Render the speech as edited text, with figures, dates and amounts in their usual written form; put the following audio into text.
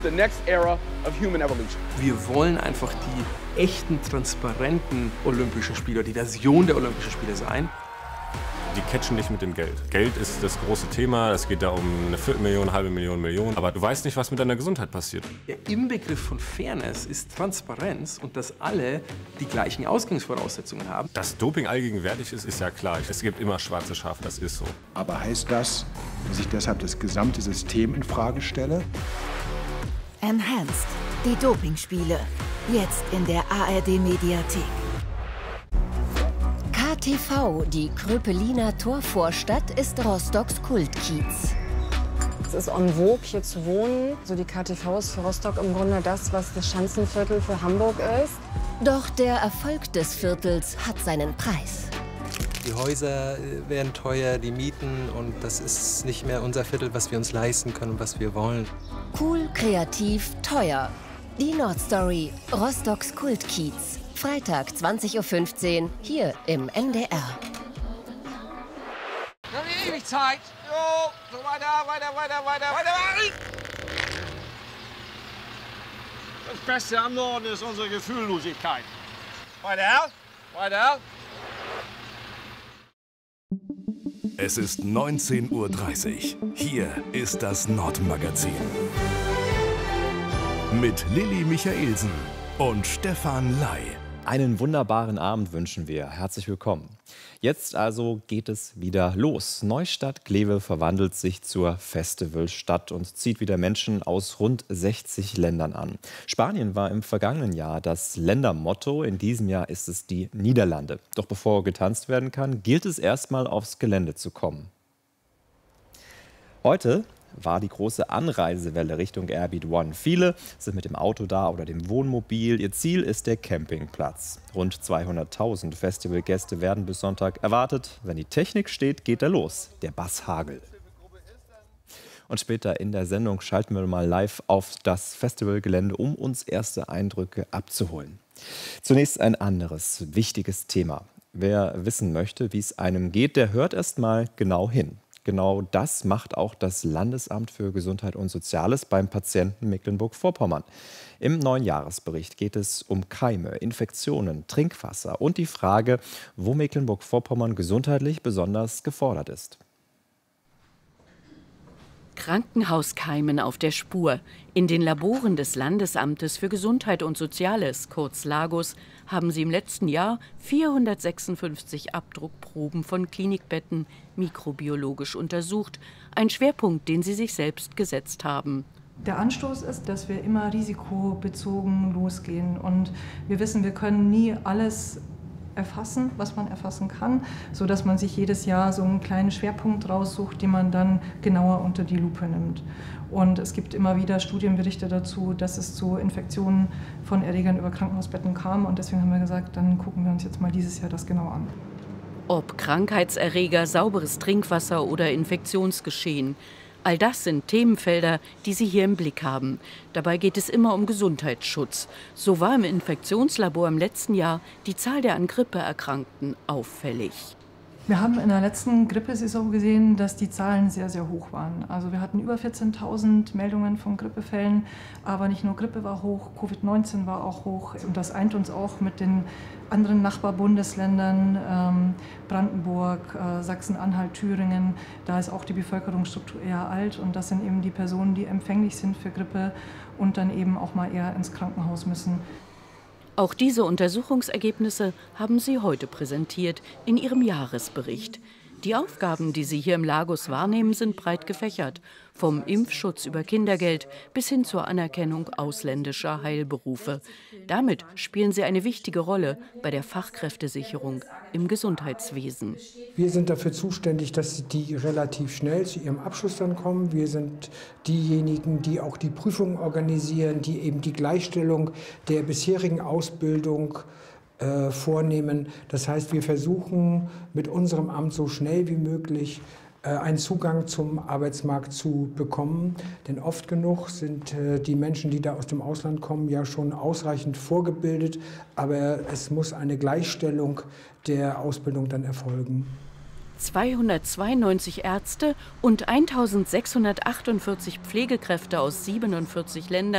The next era of human evolution. Wir wollen einfach die echten, transparenten Olympischen Spiele, die Version der Olympischen Spiele sein. Die catchen dich mit dem Geld. Geld ist das große Thema, es geht da um eine Viertelmillion, halbe Million, Million. Aber du weißt nicht, was mit deiner Gesundheit passiert. Der Inbegriff von Fairness ist Transparenz und dass alle die gleichen Ausgangsvoraussetzungen haben. Dass Doping allgegenwärtig ist, ist ja klar. Es gibt immer schwarze Schafe, das ist so. Aber heißt das, dass ich deshalb das gesamte System in Frage stelle? Enhanced, die Dopingspiele. Jetzt in der ARD-Mediathek. KTV, die Kröpeliner Torvorstadt, ist Rostocks Kultkiez. Es ist en vogue, hier zu wohnen. So die KTV ist für Rostock im Grunde das, was das Schanzenviertel für Hamburg ist. Doch der Erfolg des Viertels hat seinen Preis. Die Häuser werden teuer, die Mieten, und das ist nicht mehr unser Viertel, was wir uns leisten können und was wir wollen. Cool, kreativ, teuer. Die Nordstory, Rostocks Kultkiez. Freitag 20:15 Uhr hier im NDR. Noch nicht ewig Zeit. Jo, so weiter. Das Beste am Norden ist unsere Gefühllosigkeit. Weiter. Es ist 19:30 Uhr. Hier ist das Nordmagazin. Mit Lilly Michaelsen und Stefan Ley. Einen wunderbaren Abend wünschen wir. Herzlich willkommen. Jetzt also geht es wieder los. Neustadt-Glewe verwandelt sich zur Festivalstadt und zieht wieder Menschen aus rund 60 Ländern an. Spanien war im vergangenen Jahr das Ländermotto. In diesem Jahr ist es die Niederlande. Doch bevor getanzt werden kann, gilt es erstmal aufs Gelände zu kommen. Heute war die große Anreisewelle Richtung Airbeat One. Viele sind mit dem Auto da oder dem Wohnmobil. Ihr Ziel ist der Campingplatz. Rund 200.000 Festivalgäste werden bis Sonntag erwartet. Wenn die Technik steht, geht er los. Der Basshagel. Und später in der Sendung schalten wir mal live auf das Festivalgelände, um uns erste Eindrücke abzuholen. Zunächst ein anderes wichtiges Thema. Wer wissen möchte, wie es einem geht, der hört erst mal genau hin. Genau das macht auch das Landesamt für Gesundheit und Soziales beim Patienten Mecklenburg-Vorpommern. Im neuen Jahresbericht geht es um Keime, Infektionen, Trinkwasser und die Frage, wo Mecklenburg-Vorpommern gesundheitlich besonders gefordert ist. Krankenhauskeimen auf der Spur. In den Laboren des Landesamtes für Gesundheit und Soziales, kurz LAGOS, haben sie im letzten Jahr 456 Abdruckproben von Klinikbetten mikrobiologisch untersucht. Ein Schwerpunkt, den sie sich selbst gesetzt haben. Der Anstoß ist, dass wir immer risikobezogen losgehen. Und wir wissen, wir können nie alles erfassen, was man erfassen kann, sodass man sich jedes Jahr so einen kleinen Schwerpunkt raussucht, den man dann genauer unter die Lupe nimmt. Und es gibt immer wieder Studienberichte dazu, dass es zu Infektionen von Erregern über Krankenhausbetten kam. Und deswegen haben wir gesagt, dann gucken wir uns jetzt mal dieses Jahr das genau an. Ob Krankheitserreger, sauberes Trinkwasser oder Infektionsgeschehen. All das sind Themenfelder, die Sie hier im Blick haben. Dabei geht es immer um Gesundheitsschutz. So war im Infektionslabor im letzten Jahr die Zahl der an Grippe Erkrankten auffällig. Wir haben in der letzten Grippesaison gesehen, dass die Zahlen sehr, sehr hoch waren. Also wir hatten über 14.000 Meldungen von Grippefällen, aber nicht nur Grippe war hoch, Covid-19 war auch hoch. Und das eint uns auch mit den anderen Nachbarbundesländern, Brandenburg, Sachsen-Anhalt, Thüringen. Da ist auch die Bevölkerungsstruktur eher alt und das sind eben die Personen, die empfänglich sind für Grippe und dann eben auch mal eher ins Krankenhaus müssen. Auch diese Untersuchungsergebnisse haben sie heute präsentiert in ihrem Jahresbericht. Die Aufgaben, die sie hier im LAGOS wahrnehmen, sind breit gefächert. Vom Impfschutz über Kindergeld bis hin zur Anerkennung ausländischer Heilberufe. Damit spielen sie eine wichtige Rolle bei der Fachkräftesicherung im Gesundheitswesen. Wir sind dafür zuständig, dass die relativ schnell zu ihrem Abschluss dann kommen. Wir sind diejenigen, die auch die Prüfungen organisieren, die eben die Gleichstellung der bisherigen Ausbildung vornehmen. Das heißt, wir versuchen mit unserem Amt so schnell wie möglich einen Zugang zum Arbeitsmarkt zu bekommen. Denn oft genug sind die Menschen, die da aus dem Ausland kommen, ja schon ausreichend vorgebildet. Aber es muss eine Gleichstellung der Ausbildung dann erfolgen. 292 Ärzte und 1.648 Pflegekräfte aus 47 Ländern